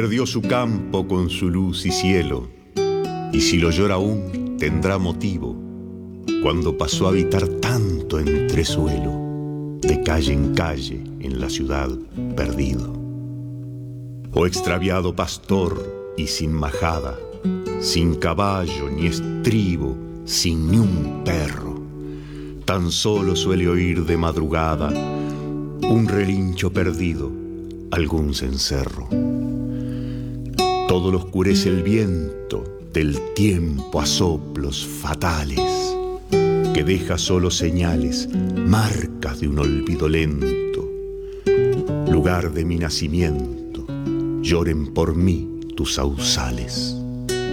perdió su campo con su luz y cielo, y si lo llora aún tendrá motivo, cuando pasó a habitar tanto entresuelo, de calle en calle en la ciudad perdido. Oh extraviado pastor y sin majada, sin caballo ni estribo, sin ni un perro, tan solo suele oír de madrugada un relincho perdido, algún cencerro. Todo lo oscurece el viento del tiempo a soplos fatales, que deja solo señales, marcas de un olvido lento. Lugar de mi nacimiento, lloren por mí tus sausales.